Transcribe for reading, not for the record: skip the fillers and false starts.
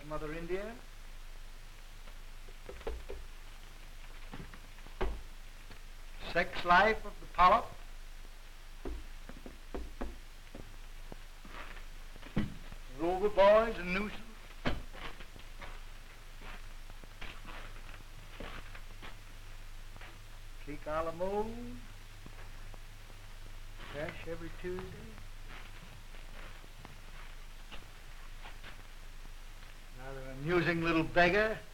Mother India. Sex life of the polyp. Rover boys and nooses. Cheek a la mode. Cash every Tuesday. Rather amusing little beggar.